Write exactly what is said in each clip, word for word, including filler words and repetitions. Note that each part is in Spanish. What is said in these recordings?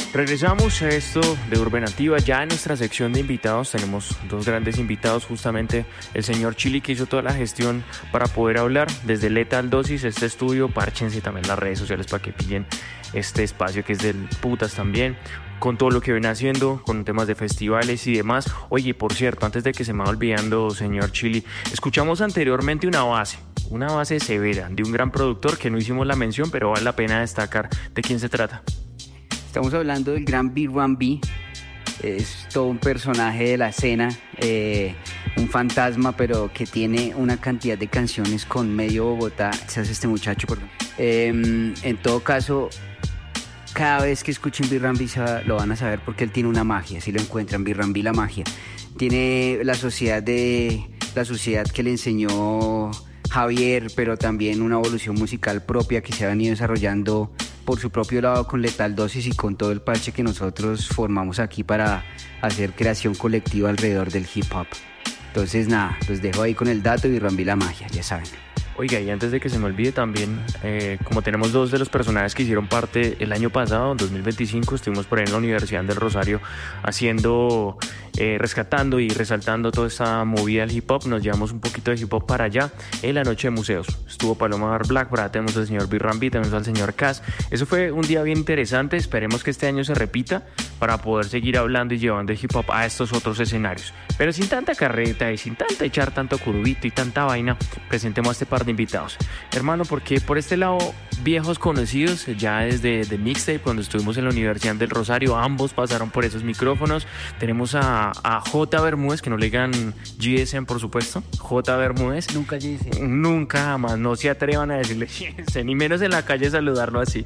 Regresamos a esto de Urbe Nativa. Ya en nuestra sección de invitados tenemos dos grandes invitados, justamente el señor Chili, que hizo toda la gestión para poder hablar desde Lethal Dosis, este estudio. Párchense también las redes sociales para que pillen este espacio que es del putas también, con todo lo que ven haciendo, con temas de festivales y demás. Oye, por cierto, antes de que se me vaya olvidando, señor Chili, escuchamos anteriormente una base, una base severa de un gran productor que no hicimos la mención, pero vale la pena destacar. ¿De quién se trata? Estamos hablando del gran B uno B. Es todo un personaje de la escena, eh, un fantasma, pero que tiene una cantidad de canciones con medio Bogotá. Se hace este muchacho, perdón. Eh, en todo caso, cada vez que escuchen B uno B lo van a saber, porque él tiene una magia. Si lo encuentran, B uno B, la magia. Tiene la sociedad de la sociedad que le enseñó Javier, pero también una evolución musical propia que se ha venido desarrollando por su propio lado con Lethal Dosis y con todo el parche que nosotros formamos aquí para hacer creación colectiva alrededor del hip hop. Entonces nada, los dejo ahí con el dato y B uno B, la magia, ya saben. Oiga, y antes de que se me olvide también, eh, como tenemos dos de los personajes que hicieron parte el año pasado, en dos mil veinticinco, estuvimos por ahí en la Universidad del Rosario haciendo, eh, rescatando y resaltando toda esta movida del hip hop. Nos llevamos un poquito de hip hop para allá en la noche de museos. Estuvo Paloma Bar Black, por ahí tenemos al señor B uno B, tenemos al señor Cass. Eso fue un día bien interesante. Esperemos que este año se repita para poder seguir hablando y llevando el hip hop a estos otros escenarios. Pero sin tanta carreta y sin tanta echar tanto curvito y tanta vaina, presentemos a este par de invitados. Hermano, porque por este lado, viejos conocidos, ya desde The Mixtape, cuando estuvimos en la Universidad del Rosario, ambos pasaron por esos micrófonos. Tenemos a, a J. Bermúdez, que no le digan G S M, por supuesto. J. Bermúdez. Nunca G S M. Nunca jamás, no se atrevan a decirle G S M, ni menos en la calle saludarlo así.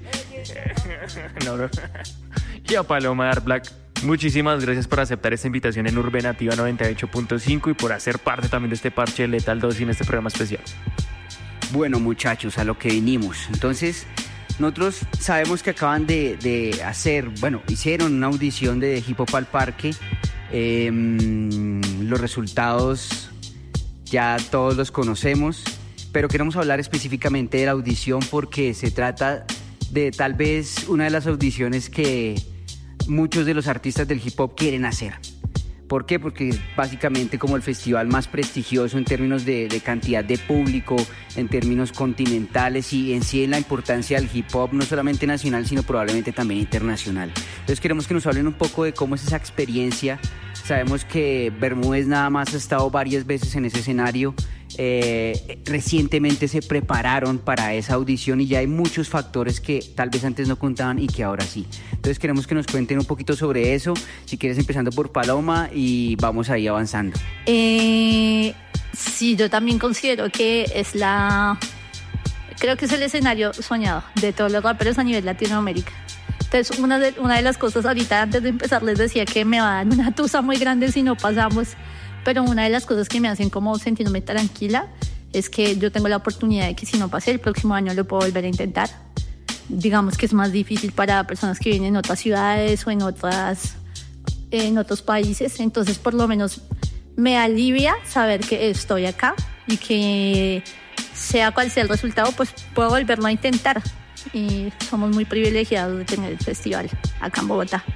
no, no. Y a Paloma Bar Black. Muchísimas gracias por aceptar esta invitación en Urbe Nativa noventa y ocho punto cinco y por hacer parte también de este parche de Lethal Dosis en este programa especial. Bueno, muchachos, a lo que vinimos. Entonces, nosotros sabemos que acaban de, de hacer, bueno, hicieron una audición de Hip Hop al Parque. Eh, los resultados ya todos los conocemos, pero queremos hablar específicamente de la audición porque se trata de tal vez una de las audiciones que muchos de los artistas del hip hop quieren hacer. ¿Por qué? Porque es básicamente como el festival más prestigioso en términos de, de cantidad de público, en términos continentales y en sí en la importancia del hip hop, no solamente nacional, sino probablemente también internacional. Entonces queremos que nos hablen un poco de cómo es esa experiencia. Sabemos que Bermúdez nada más ha estado varias veces en ese escenario. Eh, recientemente se prepararon para esa audición y ya hay muchos factores que tal vez antes no contaban y que ahora sí. Entonces queremos que nos cuenten un poquito sobre eso. Si quieres, empezando por Paloma y vamos ahí avanzando. Eh, sí, yo también considero que es la... Creo que es el escenario soñado de todos los raperos a nivel Latinoamérica. Entonces, una de, una de las cosas ahorita, antes de empezar, les decía que me va a dar una tusa muy grande si no pasamos. Pero una de las cosas que me hacen como sentirme tranquila es que yo tengo la oportunidad de que si no pasé, el próximo año lo puedo volver a intentar. Digamos que es más difícil para personas que viven en otras ciudades o en, otras, en otros países. Entonces, por lo menos me alivia saber que estoy acá y que sea cual sea el resultado, pues puedo volverlo a intentar. Y somos muy privilegiados de tener el festival acá en Bogotá.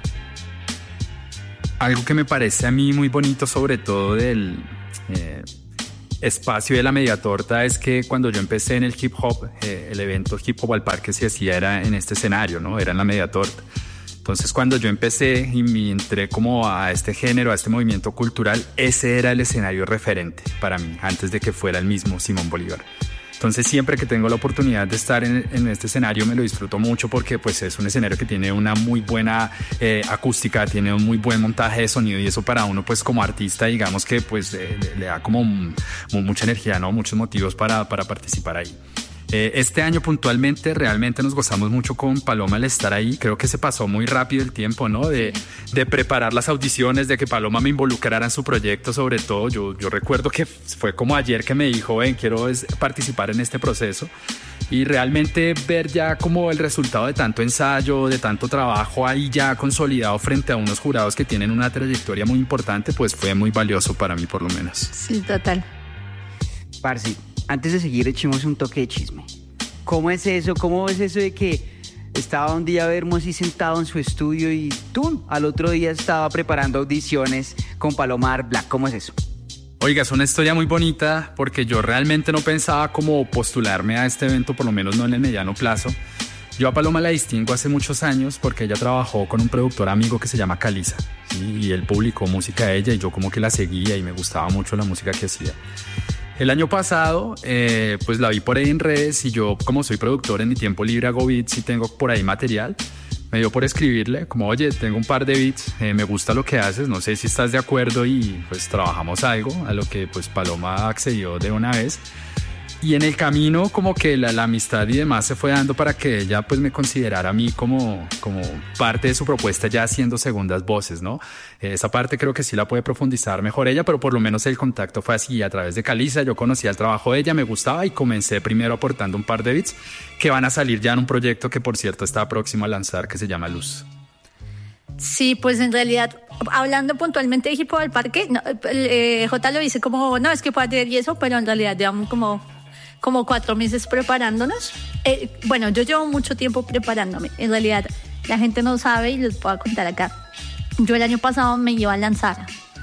Algo que me parece a mí muy bonito, sobre todo del eh, espacio de la Media Torta, es que cuando yo empecé en el hip hop, eh, el evento Hip Hop al Parque se hacía era en este escenario, ¿no? Era en la Media Torta. Entonces, cuando yo empecé y me entré como a este género, a este movimiento cultural, ese era el escenario referente para mí, antes de que fuera el mismo Simón Bolívar. Entonces, siempre que tengo la oportunidad de estar en, en este escenario, me lo disfruto mucho porque pues, es un escenario que tiene una muy buena eh, acústica, tiene un muy buen montaje de sonido y eso para uno pues como artista, digamos que pues le, le da como, como mucha energía, ¿no? Muchos motivos para, para participar ahí. Eh, este año puntualmente realmente nos gozamos mucho con Paloma al estar ahí. Creo que se pasó muy rápido el tiempo, ¿no? De, de preparar las audiciones, de que Paloma me involucrara en su proyecto, sobre todo. Yo, yo recuerdo que fue como ayer que me dijo, ven, quiero es, participar en este proceso. Y realmente ver ya como el resultado de tanto ensayo, de tanto trabajo ahí ya consolidado frente a unos jurados que tienen una trayectoria muy importante, pues fue muy valioso para mí por lo menos. Sí, total. Parce, antes de seguir, echemos un toque de chisme. ¿Cómo es eso? ¿Cómo es eso de que estaba un día Vermos sentado en su estudio y ¡tum! Al otro día estaba preparando audiciones con Palomar Black. ¿Cómo es eso? Oiga, es una historia muy bonita porque yo realmente no pensaba como postularme a este evento, por lo menos no en el mediano plazo. Yo a Paloma la distingo hace muchos años porque ella trabajó con un productor amigo que se llama Caliza, ¿sí? Y él publicó música de ella y yo como que la seguía y me gustaba mucho la música que hacía. El año pasado, eh, pues la vi por ahí en redes y yo, como soy productor en mi tiempo libre, hago beats y tengo por ahí material. Me dio por escribirle como, oye, tengo un par de beats, eh, me gusta lo que haces, no sé si estás de acuerdo y pues trabajamos algo, a lo que pues Paloma accedió de una vez. Y en el camino como que la, la amistad y demás se fue dando para que ella pues me considerara a mí como, como parte de su propuesta ya haciendo segundas voces, ¿no? Eh, esa parte creo que sí la puede profundizar mejor ella, pero por lo menos el contacto fue así a través de Caliza. Yo conocía el trabajo de ella, me gustaba y comencé primero aportando un par de beats que van a salir ya en un proyecto que por cierto está próximo a lanzar que se llama Luz. Sí, pues en realidad, hablando puntualmente de Hip Hop al Parque, no, eh, J lo dice como, no, es que puede hacer y eso, pero en realidad llevamos como... como cuatro meses preparándonos. Eh, bueno, yo llevo mucho tiempo preparándome. En realidad, la gente no sabe y les puedo contar acá. Yo el año pasado me iba a lanzar,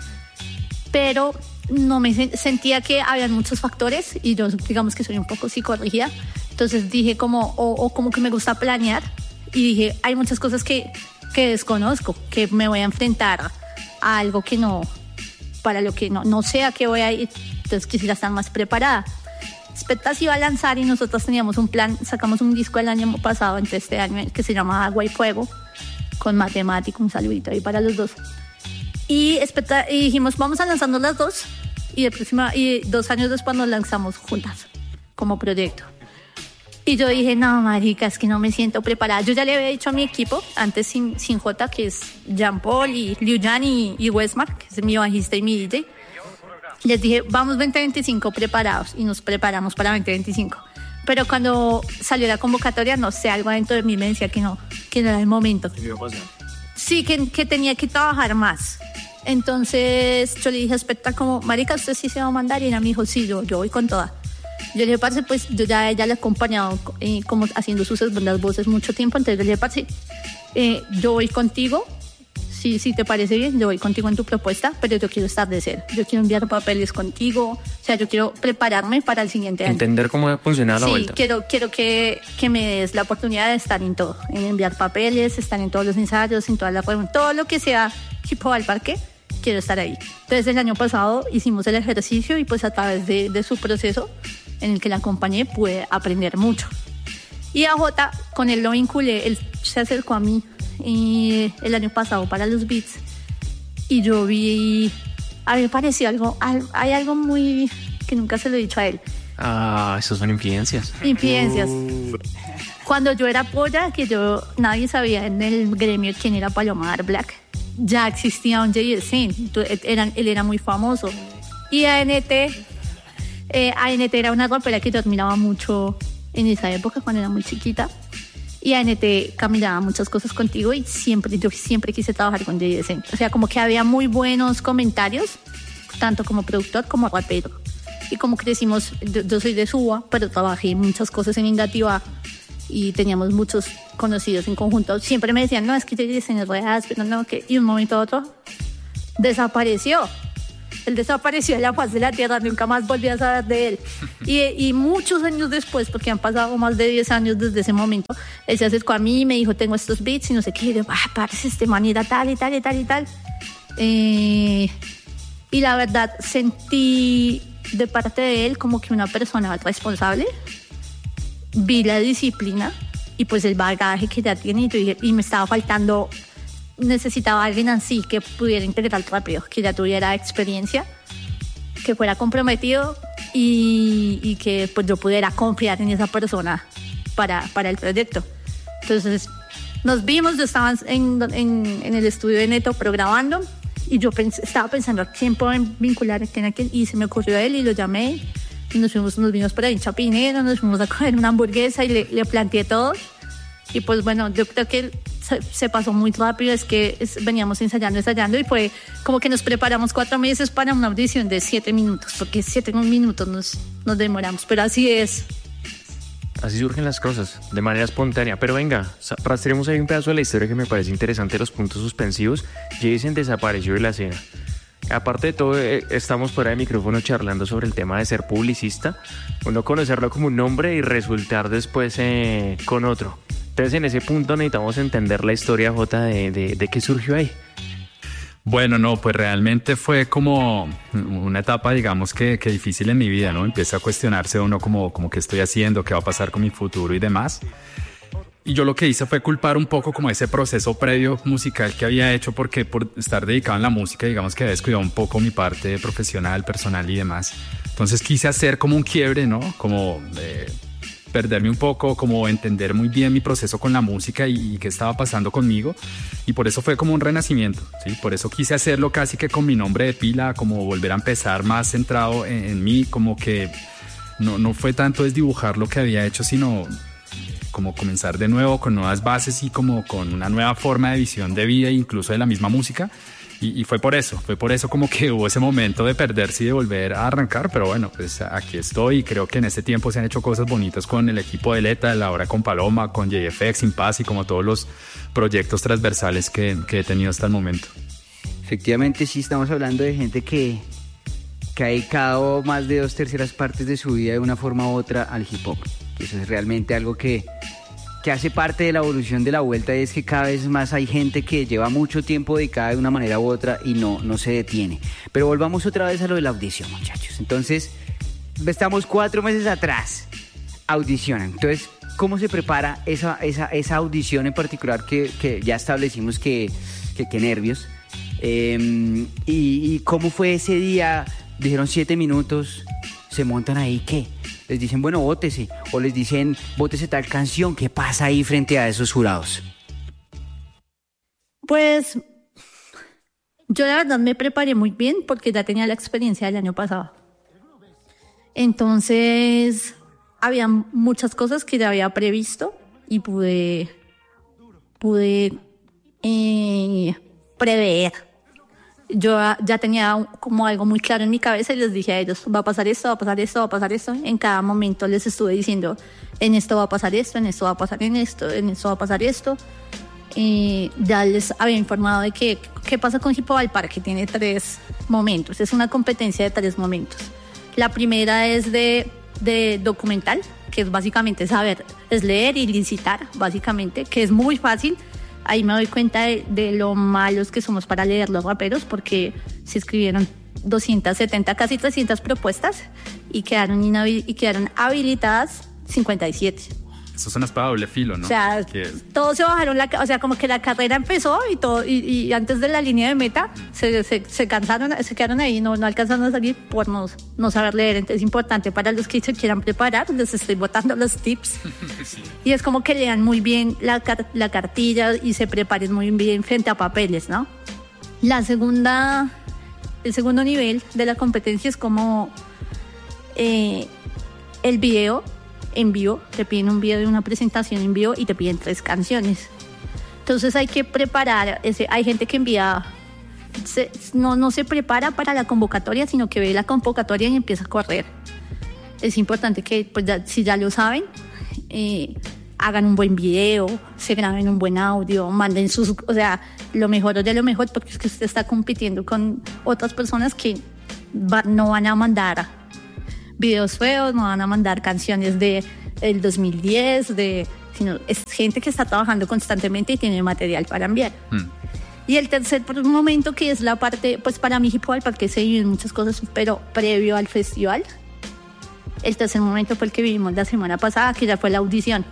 pero no me sentía que habían muchos factores y yo digamos que soy un poco psicorrígida. Entonces dije como, o, o como que me gusta planear y dije, hay muchas cosas que, que desconozco, que me voy a enfrentar a algo que no, para lo que no, no sé a qué voy a ir. Entonces quisiera estar más preparada. Specta se iba a lanzar y nosotros teníamos un plan, sacamos un disco el año pasado, entre este año, que se llama Agua y Fuego, con Matemático, un saludito ahí para los dos. Y, Specta, y dijimos, vamos a lanzarnos las dos, y, de próxima, y dos años después nos lanzamos juntas, como proyecto. Y yo dije, no, marica, es que no me siento preparada. Yo ya le había dicho a mi equipo, antes sin, sin J, que es Jean Paul y Liu Yan y, y Westmark, que es mi bajista y mi D J. Les dije, vamos veinte veinticinco preparados y nos preparamos para veinte veinticinco. Pero cuando salió la convocatoria, no sé, algo dentro de mí me decía que no, que no era el momento. ¿Qué iba a pasar? Sí, que, que tenía que trabajar más. Entonces yo le dije a Specta como, marica, ¿usted sí se va a mandar? Y ella me dijo, sí, yo, yo voy con toda. Yo le dije, parce, pues yo ya ella le he acompañado eh, como haciendo sus segundas voces mucho tiempo. Entonces yo le dije, parce, eh, yo voy contigo. Si, si te parece bien, yo voy contigo en tu propuesta, pero yo quiero estar de cero. Yo quiero enviar papeles contigo, o sea, yo quiero prepararme para el siguiente año. Entender cómo va a funcionar la sí, vuelta. quiero, quiero que, que me des la oportunidad de estar en todo, en enviar papeles, estar en todos los ensayos, en todas las reuniones, todo lo que sea Hip Hop al Parque, quiero estar ahí. Entonces el año pasado hicimos el ejercicio y pues a través de, de su proceso en el que la acompañé pude aprender mucho. Y a J, con él lo vinculé, él se acercó a mí y el año pasado para los beats y yo vi, a mí me pareció algo, hay algo muy que nunca se lo he dicho a él. Ah, esos son infidencias. Infidencias. Uh. Cuando yo era polla, que yo nadie sabía en el gremio quién era Palomar Black, ya existía un J S N, eran, él era muy famoso. Y A N T, eh, A N T era una rapera que yo admiraba mucho en esa época cuando era muy chiquita. Y A N T caminaba muchas cosas contigo y siempre, yo siempre quise trabajar con J S N. O sea, como que había muy buenos comentarios, tanto como productor como rapero. Y como crecimos, yo, yo soy de Suba, pero trabajé muchas cosas en Ingativá y teníamos muchos conocidos en conjunto. Siempre me decían, no, es que J S N es real, pero no, que... Y un momento a otro desapareció. Él desapareció de la faz de la tierra, nunca más volví a saber de él. Y, y muchos años después, porque han pasado más de diez años desde ese momento, él se acercó a mí y me dijo, tengo estos beats y no sé qué. Y yo, ah, parece este man era tal y tal y tal y tal. Eh, y la verdad, sentí de parte de él como que una persona responsable. Vi la disciplina y pues el bagaje que ya tiene y, yo dije, y me estaba faltando... necesitaba a alguien así que pudiera integrar rápido, que ya tuviera experiencia, que fuera comprometido y, y que pues yo pudiera confiar en esa persona para, para el proyecto. Entonces nos vimos, yo estaba en, en, en el estudio de Neto grabando y yo pens- estaba pensando a quién puedo vincular a quién, a quién, y se me ocurrió a él y lo llamé y nos fuimos, nos vimos por ahí en Chapinero, nos fuimos a comer una hamburguesa y le, le planteé todo. Y pues bueno, yo creo que se, se pasó muy rápido, es que es, veníamos ensayando, ensayando y fue como que nos preparamos cuatro meses para una audición de siete minutos, porque siete minutos nos, nos demoramos, pero así es. Así surgen las cosas, de manera espontánea. Pero venga, rastremos ahí un pedazo de la historia que me parece interesante, los puntos suspensivos. Jason desapareció de la escena. Aparte de todo, eh, estamos fuera de micrófono charlando sobre el tema de ser publicista. Uno conocerlo como un nombre y resultar después eh, con otro. Entonces en ese punto necesitamos entender la historia, Jota, de, de, de qué surgió ahí. Bueno, no, pues realmente fue como una etapa, digamos, que, que difícil en mi vida, ¿no? Empieza a cuestionarse uno como, como qué estoy haciendo, qué va a pasar con mi futuro y demás. Y yo lo que hice fue culpar un poco como ese proceso previo musical que había hecho, porque por estar dedicado en la música, digamos que había descuidado un poco mi parte profesional, personal y demás. Entonces quise hacer como un quiebre, ¿no? Como eh, perderme un poco, como entender muy bien mi proceso con la música y, y qué estaba pasando conmigo. Y por eso fue como un renacimiento, ¿sí? Por eso quise hacerlo casi que con mi nombre de pila, como volver a empezar más centrado en, en mí, como que no, no fue tanto desdibujar lo que había hecho, sino como comenzar de nuevo con nuevas bases y como con una nueva forma de visión de vida, incluso de la misma música. Y, y fue por eso, fue por eso como que hubo ese momento de perderse y de volver a arrancar, pero bueno, pues aquí estoy y creo que en este tiempo se han hecho cosas bonitas con el equipo de Leta, ahora con Paloma, con J F X, Impaz y como todos los proyectos transversales que, que he tenido hasta el momento. Efectivamente sí, estamos hablando de gente que, que ha dedicado más de dos terceras partes de su vida de una forma u otra al hip hop. Eso es realmente algo que, que hace parte de la evolución de la vuelta, y es que cada vez más hay gente que lleva mucho tiempo dedicada de una manera u otra y no, no se detiene. Pero volvamos otra vez a lo de la audición, muchachos. Entonces, estamos cuatro meses atrás, audicionan. Entonces, ¿cómo se prepara esa, esa, esa audición en particular que, que ya establecimos que, que, que nervios? Eh, y, ¿Y cómo fue ese día? Dijeron siete minutos, se montan ahí, ¿qué? Les dicen, bueno, vótese, o les dicen, vótese tal canción. ¿Qué pasa ahí frente a esos jurados? Pues yo la verdad me preparé muy bien porque ya tenía la experiencia del año pasado. Entonces, había muchas cosas que ya había previsto y pude, pude eh, prever. Yo ya tenía como algo muy claro en mi cabeza y les dije a ellos, va a pasar esto, va a pasar esto, va a pasar esto. En cada momento les estuve diciendo, en esto va a pasar esto, en esto va a pasar en esto, en esto va a pasar esto. Y ya les había informado de que qué pasa con Hip Hop al Parque. Tiene tres momentos, es una competencia de tres momentos. La primera es de, de documental, que es básicamente saber, es leer y licitar, básicamente, que es muy fácil. Ahí me doy cuenta de, de lo malos que somos para leer los raperos, porque se escribieron doscientas setenta, casi trescientas propuestas y quedaron, inhabil- y quedaron habilitadas cincuenta y siete. Eso es una espada de doble filo, ¿no? O sea, que... todos se bajaron, la, o sea, como que la carrera empezó y todo, y, y antes de la línea de meta se, se, se cansaron, se quedaron ahí, no, no alcanzaron a salir por no, no saber leer. Entonces es importante para los que se quieran preparar, les estoy botando los tips. Sí. Y es como que lean muy bien la, la cartilla y se preparen muy bien frente a papeles, ¿no? La segunda, el segundo nivel de la competencia es como eh, el video en vivo. Te piden un video de una presentación en vivo y te piden tres canciones. Entonces hay que preparar, ese, hay gente que envía, se, no, no se prepara para la convocatoria, sino que ve la convocatoria y empieza a correr. Es importante que, pues, ya, si ya lo saben, eh, hagan un buen video, se graben un buen audio, manden sus, o sea, lo mejor o de lo mejor, porque es que usted está compitiendo con otras personas que va, no van a mandar videos feos, no van a mandar canciones de el dos mil diez, de, sino es gente que está trabajando constantemente y tiene material para enviar. Mm. Y el tercer momento, que es la parte, pues para mí Hip Hop al Parque se viven muchas cosas, pero previo al festival, el tercer momento fue el que vivimos la semana pasada, que ya fue la audición.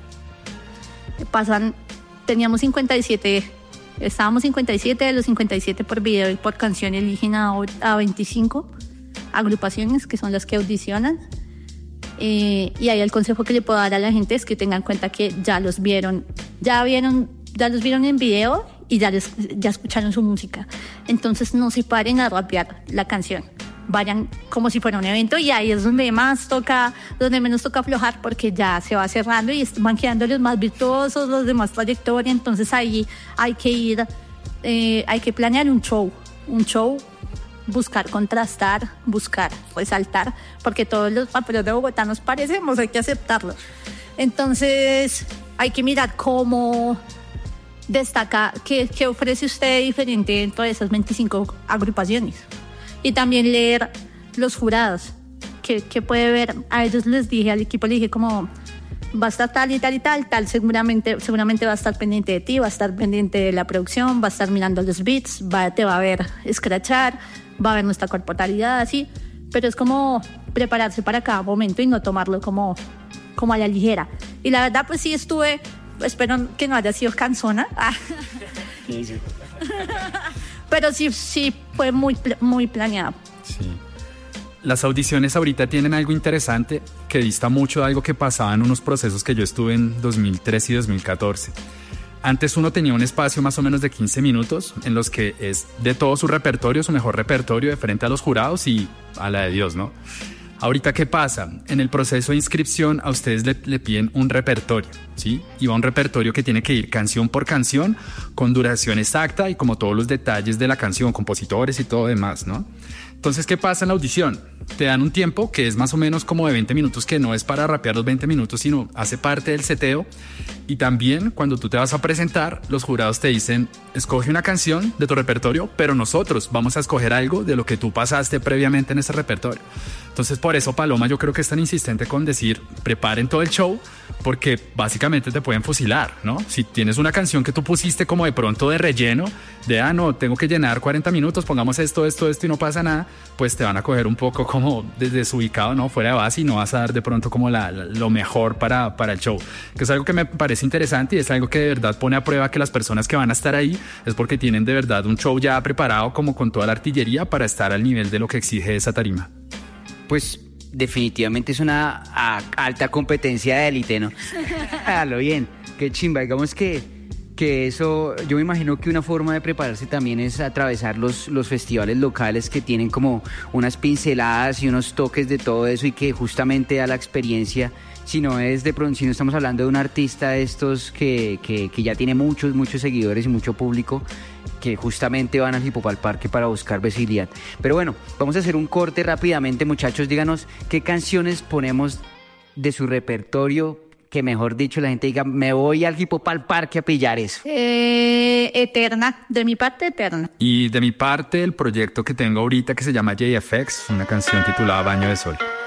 Pasan, teníamos cincuenta y siete, estábamos cincuenta y siete, de los cincuenta y siete por video y por canción eligen a, a veinticinco agrupaciones, que son las que audicionan. Eh, y ahí el consejo que le puedo dar a la gente es que tengan en cuenta que ya los vieron, ya vieron, ya los vieron en video y ya, les, ya escucharon su música. Entonces no se paren a rapear la canción. Vayan como si fuera un evento, y ahí es donde más toca, donde menos toca aflojar, porque ya se va cerrando y van quedando los más virtuosos, los de más trayectoria. Entonces ahí hay que ir, eh, hay que planear un show, un show buscar contrastar, buscar resaltar, porque todos los raperos de Bogotá nos parecemos, hay que aceptarlo. Entonces hay que mirar cómo destaca, qué, qué ofrece usted diferente dentro de esas veinticinco agrupaciones. Y también leer los jurados, que, que puede ver. A ellos les dije, al equipo le dije como, va a estar tal y tal y tal, tal seguramente, seguramente va a estar pendiente de ti, va a estar pendiente de la producción, va a estar mirando los beats, va, te va a ver escrachar, va a ver nuestra corporalidad, así. Pero es como prepararse para cada momento y no tomarlo como, como a la ligera. Y la verdad, pues sí estuve, espero que no haya sido cansona. Pero sí, sí fue muy, muy planeado. Sí. Las audiciones ahorita tienen algo interesante que dista mucho de algo que pasaba en unos procesos que yo estuve en dos mil trece y dos mil catorce. Antes uno tenía un espacio más o menos de quince minutos en los que es de todo su repertorio, su mejor repertorio de frente a los jurados y a la de Dios, ¿no? Ahorita, ¿qué pasa? En el proceso de inscripción a ustedes le, le piden un repertorio, ¿sí? Y va un repertorio que tiene que ir canción por canción, con duración exacta y como todos los detalles de la canción, compositores y todo demás, ¿no? Entonces, ¿qué pasa en la audición? Te dan un tiempo que es más o menos como de veinte minutos, que no es para rapear los veinte minutos, sino hace parte del seteo. Y también cuando tú te vas a presentar, los jurados te dicen, escoge una canción de tu repertorio, pero nosotros vamos a escoger algo de lo que tú pasaste previamente en ese repertorio. Entonces, por eso Paloma yo creo que es tan insistente con decir, preparen todo el show, porque básicamente te pueden fusilar, ¿no? Si tienes una canción que tú pusiste como de pronto de relleno, de, ah, no, tengo que llenar cuarenta minutos, pongamos esto, esto, esto y no pasa nada, pues te van a coger un poco como desubicado, ¿no? Fuera de base, y no vas a dar de pronto como la, la, lo mejor para, para el show. Que es algo que me parece interesante y es algo que de verdad pone a prueba que las personas que van a estar ahí es porque tienen de verdad un show ya preparado como con toda la artillería para estar al nivel de lo que exige esa tarima. Pues definitivamente es una a, alta competencia de élite, ¿no? A lo bien, qué chimba. Digamos que, que eso, yo me imagino que una forma de prepararse también es atravesar los, los festivales locales que tienen como unas pinceladas y unos toques de todo eso y que justamente da la experiencia. Si no es de pronto, si no estamos hablando de un artista de estos que, que, que ya tiene muchos, muchos seguidores y mucho público, que justamente van al Hip Hop al Parque para buscar visibilidad. Pero bueno, vamos a hacer un corte rápidamente, muchachos. Díganos qué canciones ponemos de su repertorio, que mejor dicho la gente diga, me voy al Hip Hop al Parque a pillar eso. Eh, Eterna, de mi parte, Eterna. Y de mi parte, el proyecto que tengo ahorita que se llama J F X, una canción titulada Baño de Sol.